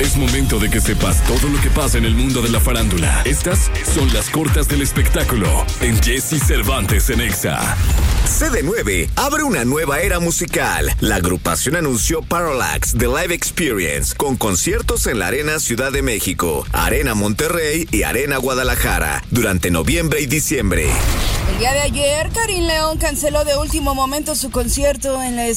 Es momento de que sepas todo lo que pasa en el mundo de la farándula. Estas son las cortas del espectáculo en Jesse Cervantes en Exa. CD9 abre una nueva era musical. La agrupación anunció Parallax The Live Experience con conciertos en la Arena Ciudad de México, Arena Monterrey y Arena Guadalajara durante noviembre y diciembre. El día de ayer, Karim León canceló de último momento su concierto en la